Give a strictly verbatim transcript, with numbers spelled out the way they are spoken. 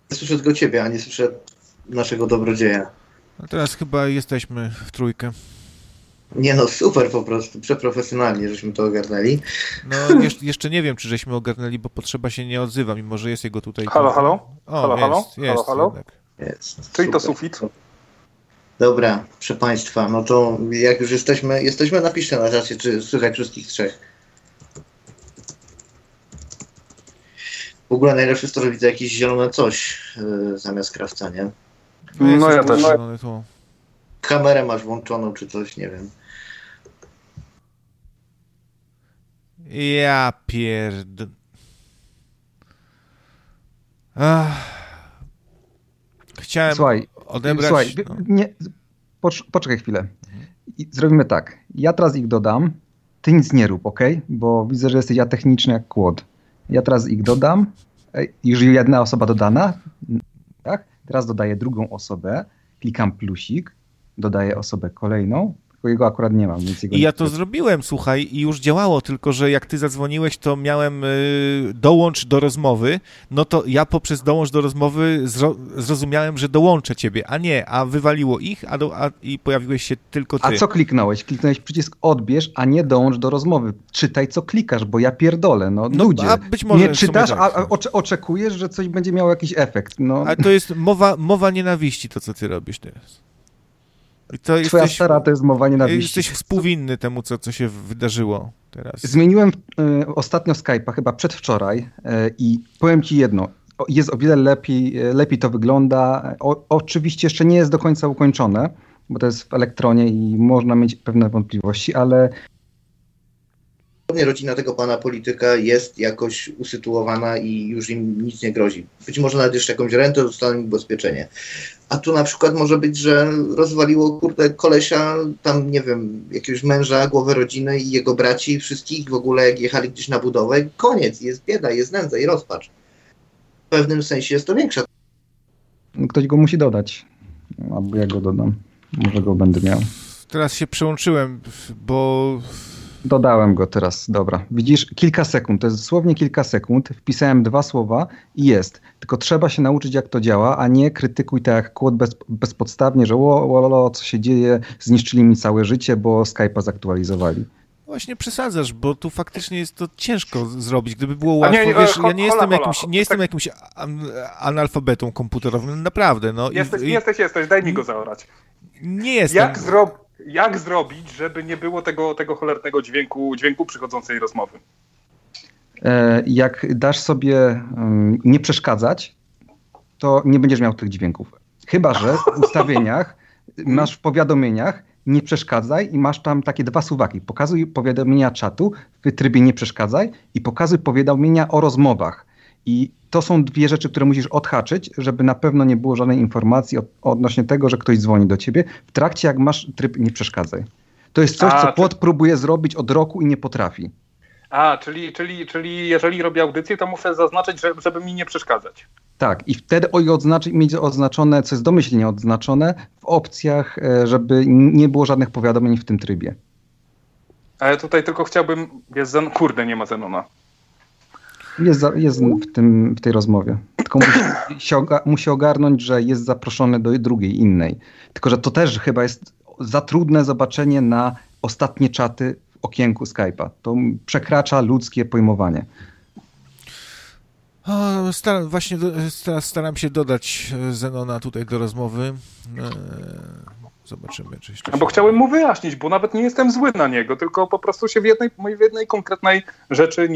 Słyszę tylko ciebie, a nie słyszę naszego dobrodzieja. A teraz chyba jesteśmy w trójkę. Nie no, super po prostu, przeprofesjonalnie żeśmy to ogarnęli. No jeszcze, jeszcze nie wiem, czy żeśmy ogarnęli, bo potrzeba się nie odzywa, mimo że jest jego tutaj... Halo, halo? O, halo, jest, halo? jest, halo, halo? Jest, Czyli to super. sufit? Dobra, proszę Państwa, no to jak już jesteśmy, jesteśmy napiszcie na czacie, czy słychać wszystkich trzech. W ogóle najlepsze jest to, że widzę jakieś zielone coś yy, zamiast krawca, nie? No, No ja też. No, Kamerę masz włączoną, czy coś, nie wiem. Ja pierd... Ach. Chciałem Słuchaj, odebrać... Słuchaj, no. nie, pocz, poczekaj chwilę. I zrobimy tak. Ja teraz ich dodam. Ty nic nie rób, ok? Bo widzę, że jesteś atechniczny jak kłod. Ja teraz ich dodam. Ej, już jedna osoba dodana. Tak? Teraz dodaję drugą osobę. Klikam plusik. Dodaję osobę kolejną. Tylko jego akurat nie mam, więc jego I nie ja to chcę. zrobiłem, słuchaj, i już działało, tylko że jak ty zadzwoniłeś, to miałem y, dołącz do rozmowy, no to ja poprzez dołącz do rozmowy zro, zrozumiałem, że dołączę ciebie, a nie, a wywaliło ich, a, do, a i pojawiłeś się tylko ty. A co kliknąłeś? Kliknąłeś przycisk odbierz, a nie dołącz do rozmowy. Czytaj, co klikasz, bo ja pierdolę. No, No, ludzie. a być może nie w sumie czytasz, tak. a, a ocze, oczekujesz, że coś będzie miało jakiś efekt. No. Ale to jest mowa, mowa nienawiści, to co ty robisz teraz. I to Twoja jesteś, sfera to jest mowa nienawiści. jesteś współwinny temu, co, co się wydarzyło teraz. Zmieniłem y, ostatnio Skype'a, chyba przedwczoraj y, i powiem ci jedno, o, jest o wiele lepiej, y, lepiej to wygląda. O, oczywiście jeszcze nie jest do końca ukończone, bo to jest w elektronie i można mieć pewne wątpliwości, ale Rodzina tego pana polityka jest jakoś usytuowana i już im nic nie grozi. Być może nawet jeszcze jakąś rentę dostaną ubezpieczenie. A tu na przykład może być, że rozwaliło kurde kolesia, tam nie wiem, jakiegoś męża, głowę rodziny i jego braci, wszystkich w ogóle jak jechali gdzieś na budowę. Koniec, jest bieda, jest nędza i rozpacz. W pewnym sensie jest to większa. ktoś go musi dodać. Albo ja go dodam. Może go będę miał. Teraz się przełączyłem, bo... Dodałem go teraz, dobra. Widzisz, kilka sekund, to jest dosłownie kilka sekund, wpisałem dwa słowa i jest. Tylko trzeba się nauczyć, jak to działa, a nie krytykuj tak jak kłod bez, bezpodstawnie, że o, o, o, co się dzieje, zniszczyli mi całe życie, bo Skype'a zaktualizowali. Właśnie przesadzasz, bo tu faktycznie jest to ciężko z- zrobić. Gdyby było łatwo, nie, nie, wiesz, ho- ja nie hola, jestem hola, jakimś, hola. nie jestem Tak- jakimś an, analfabetą komputerowym, naprawdę, no. I- Jesteś, i, jesteś, jesteś, daj mi go zaorać. nie jestem. Jak, zro... Jak zrobić, żeby nie było tego, tego cholernego dźwięku, dźwięku przychodzącej rozmowy? E, jak dasz sobie um, nie przeszkadzać, to nie będziesz miał tych dźwięków. Chyba że w ustawieniach masz w powiadomieniach nie przeszkadzaj i masz tam takie dwa suwaki. Pokazuj powiadomienia czatu w trybie nie przeszkadzaj i pokazuj powiadomienia o rozmowach. I to są dwie rzeczy, które musisz odhaczyć, żeby na pewno nie było żadnej informacji od, odnośnie tego, że ktoś dzwoni do ciebie w trakcie, jak masz tryb nie przeszkadzaj. To jest coś, A, co czy- Płot próbuje zrobić od roku i nie potrafi. A, czyli, czyli, czyli jeżeli robię audycję, to muszę zaznaczyć, że, żeby mi nie przeszkadzać. Tak, i wtedy oj oznaczy, mieć oznaczone, co jest domyślnie odznaczone w opcjach, e, żeby nie było żadnych powiadomień w tym trybie. A ja tutaj tylko chciałbym... Jest Zen... Kurde, nie ma Zenona. Jest, za, jest w, tym, w tej rozmowie. Tylko musi, się oga, musi ogarnąć, że jest zaproszony do drugiej, innej. Tylko, że to też chyba jest za trudne zobaczenie na ostatnie czaty w okienku Skype'a. To przekracza ludzkie pojmowanie. O, staram, właśnie do, teraz staram się dodać e, Zenona tutaj do rozmowy. E, zobaczymy, czy jeszcze... No bo się- chciałem mu wyjaśnić, bo nawet nie jestem zły na niego, tylko po prostu się w jednej, w jednej konkretnej rzeczy